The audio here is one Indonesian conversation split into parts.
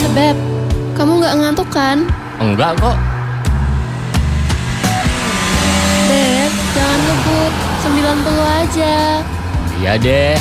Beb, kamu nggak ngantuk kan? Enggak kok. Beb, jangan ngebut, 90 aja. Iya deh.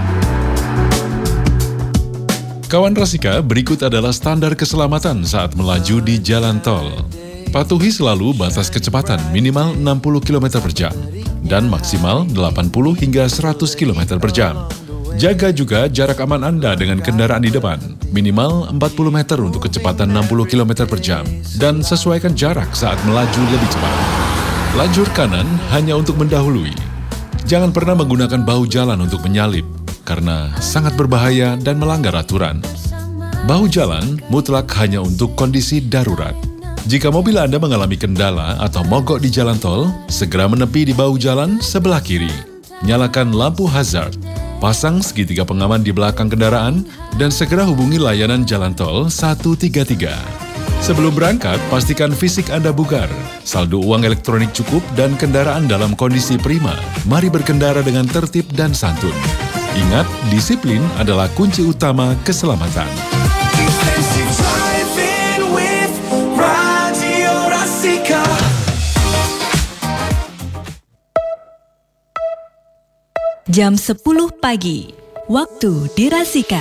Kawan Rasika, berikut adalah standar keselamatan saat melaju di jalan tol. Patuhi selalu batas kecepatan minimal 60 km per jam dan maksimal 80 hingga 100 km per jam. Jaga juga jarak aman Anda dengan kendaraan di depan, minimal 40 meter untuk kecepatan 60 km per jam, dan sesuaikan jarak saat melaju lebih cepat. Lajur kanan hanya untuk mendahului. Jangan pernah menggunakan bahu jalan untuk menyalip, karena sangat berbahaya dan melanggar aturan. Bahu jalan mutlak hanya untuk kondisi darurat. Jika mobil Anda mengalami kendala atau mogok di jalan tol, segera menepi di bahu jalan sebelah kiri. Nyalakan lampu hazard, pasang segitiga pengaman di belakang kendaraan, dan segera hubungi layanan jalan tol 133. Sebelum berangkat, pastikan fisik Anda bugar, saldo uang elektronik cukup, dan kendaraan dalam kondisi prima. Mari berkendara dengan tertib dan santun. Ingat, disiplin adalah kunci utama keselamatan. Jam 10 pagi, waktu di Rasika.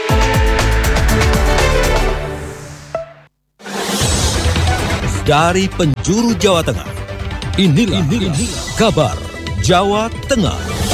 Dari penjuru Jawa Tengah, inilah kabar Jawa Tengah.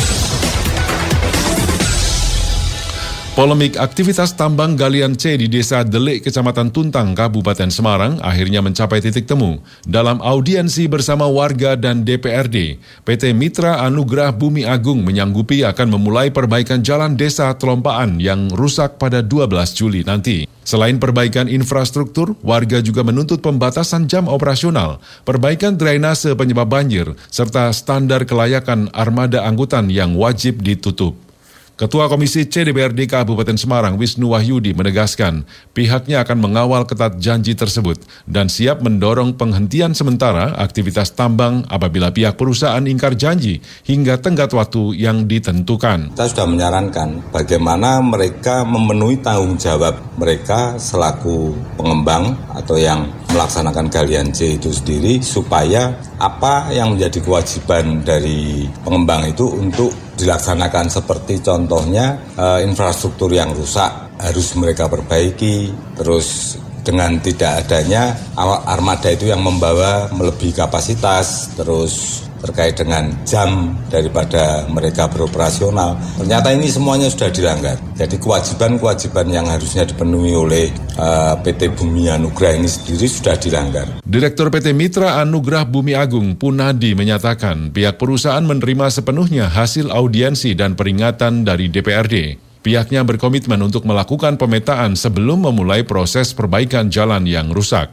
Polemik aktivitas tambang galian C di Desa Delik, Kecamatan Tuntang, Kabupaten Semarang akhirnya mencapai titik temu. Dalam audiensi bersama warga dan DPRD, PT Mitra Anugrah Bumi Agung menyanggupi akan memulai perbaikan jalan Desa Telompaan yang rusak pada 12 Juli nanti. Selain perbaikan infrastruktur, warga juga menuntut pembatasan jam operasional, perbaikan drainase penyebab banjir, serta standar kelayakan armada angkutan yang wajib ditutup. Ketua Komisi C DPRD Kabupaten Semarang, Wisnu Wahyudi, menegaskan pihaknya akan mengawal ketat janji tersebut dan siap mendorong penghentian sementara aktivitas tambang apabila pihak perusahaan ingkar janji hingga tenggat waktu yang ditentukan. Kita sudah menyarankan bagaimana mereka memenuhi tanggung jawab mereka selaku pengembang atau yang melaksanakan galian C itu sendiri, supaya apa yang menjadi kewajiban dari pengembang itu untuk dilaksanakan, seperti contohnya infrastruktur yang rusak harus mereka perbaiki, terus dengan tidak adanya armada itu yang membawa melebihi kapasitas, terus terkait dengan jam daripada mereka beroperasional. Ternyata ini semuanya sudah dilanggar. Jadi kewajiban-kewajiban yang harusnya dipenuhi oleh PT Bumi Anugrah ini sendiri sudah dilanggar. Direktur PT Mitra Anugrah Bumi Agung, Punadi, menyatakan pihak perusahaan menerima sepenuhnya hasil audiensi dan peringatan dari DPRD. Pihaknya berkomitmen untuk melakukan pemetaan sebelum memulai proses perbaikan jalan yang rusak.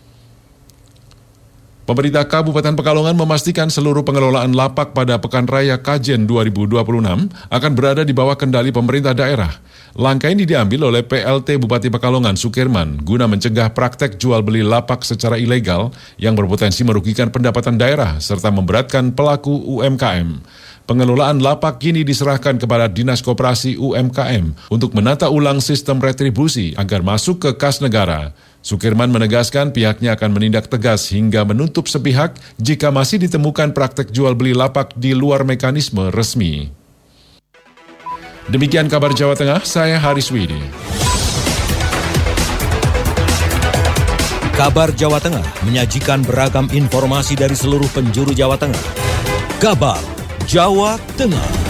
Pemerintah Kabupaten Pekalongan memastikan seluruh pengelolaan lapak pada Pekan Raya Kajen 2026 akan berada di bawah kendali pemerintah daerah. Langkah ini diambil oleh PLT Bupati Pekalongan, Sukirman, guna mencegah praktek jual beli lapak secara ilegal yang berpotensi merugikan pendapatan daerah serta memberatkan pelaku UMKM. Pengelolaan lapak kini diserahkan kepada Dinas Koperasi UMKM untuk menata ulang sistem retribusi agar masuk ke kas negara. Sukirman menegaskan pihaknya akan menindak tegas hingga menutup sepihak jika masih ditemukan praktek jual beli lapak di luar mekanisme resmi. Demikian kabar Jawa Tengah, saya Haris Widi. Kabar Jawa Tengah menyajikan beragam informasi dari seluruh penjuru Jawa Tengah. Kabar Jawa Tengah.